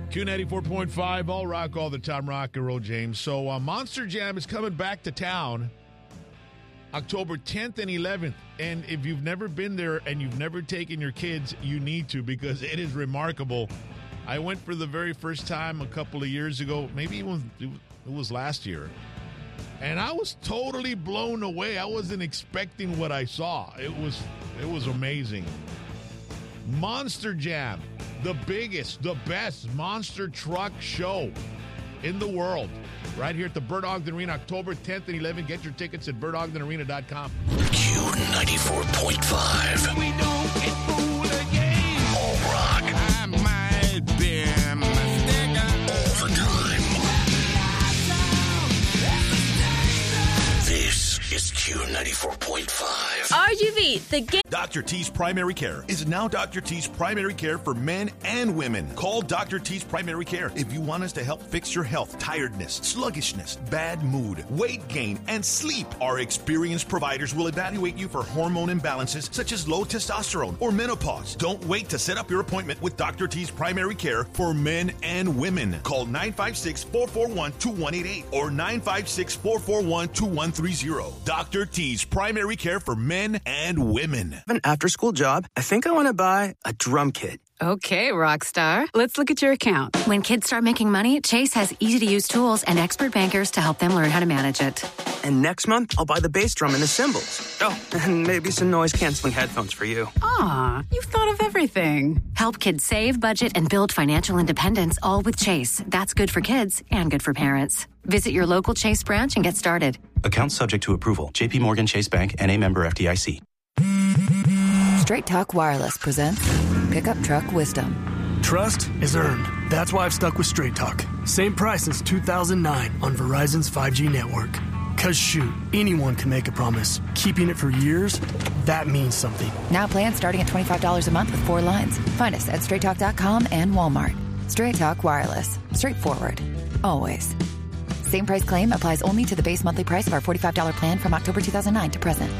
Q94.5, all rock, all the time, rock and roll, James. So Monster Jam is coming back to town October 10th and 11th. And if you've never been there and you've never taken your kids, you need to, because it is remarkable. I went for the very first time a couple of years ago, maybe even it was last year. And I was totally blown away. I wasn't expecting what I saw. It was amazing. Monster Jam, the biggest, the best monster truck show in the world. Right here at the Bert Ogden Arena, October 10th and 11th. Get your tickets at bertogdenarena.com. Q94.5. We don't get fooled again. All rock. I might be mistaken. All the time. This is Q94.5. RGV, the game. Dr. T's Primary Care is now Dr. T's Primary Care for men and women. Call Dr. T's Primary Care if you want us to help fix your health, tiredness, sluggishness, bad mood, weight gain, and sleep. Our experienced providers will evaluate you for hormone imbalances such as low testosterone or menopause. Don't wait to set up your appointment with Dr. T's Primary Care for men and women. Call 956-441-2188 or 956-441-2130. Dr. T's Primary Care for men and women. An after-school job? I think I want to buy a drum kit. Okay, rock star. Let's look at your account. When kids start making money, Chase has easy-to-use tools and expert bankers to help them learn how to manage it. And next month, I'll buy the bass drum and the cymbals. Oh, and maybe some noise-canceling headphones for you. Aw, you've thought of everything. Help kids save, budget, and build financial independence, all with Chase. That's good for kids and good for parents. Visit your local Chase branch and get started. Account subject to approval. J.P. Morgan Chase Bank, N.A. member FDIC. Straight Talk Wireless presents Pickup Truck Wisdom. Trust is earned. That's why I've stuck with Straight Talk. Same price since 2009 on Verizon's 5G network. Cause shoot, anyone can make a promise. Keeping it for years, that means something. Now plans starting at $25 a month with 4 lines. Find us at straighttalk.com and Walmart. Straight Talk Wireless. Straightforward. Always. Same price claim applies only to the base monthly price of our $45 plan from October 2009 to present.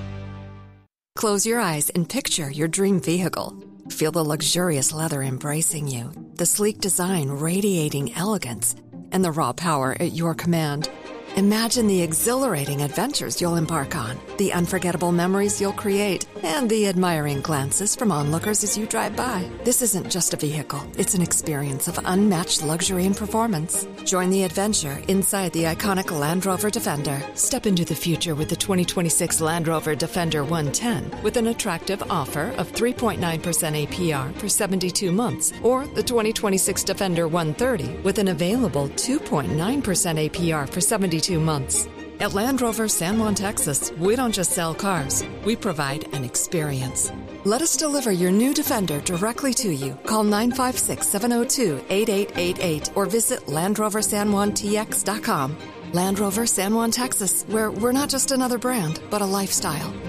Close your eyes and picture your dream vehicle. Feel the luxurious leather embracing you, the sleek design radiating elegance, and the raw power at your command. Imagine the exhilarating adventures you'll embark on, the unforgettable memories you'll create, and the admiring glances from onlookers as you drive by. This isn't just a vehicle, it's an experience of unmatched luxury and performance. Join the adventure inside the iconic Land Rover Defender. Step into the future with the 2026 Land Rover Defender 110 with an attractive offer of 3.9% APR for 72 months, or the 2026 Defender 130 with an available 2.9% APR for 72 months. At Land Rover San Juan, Texas, we don't just sell cars, we provide an experience. Let us deliver your new Defender directly to you. Call 956-702-8888 or visit LandRoverSanJuanTX.com. Land Rover San Juan, Texas, where we're not just another brand, but a lifestyle.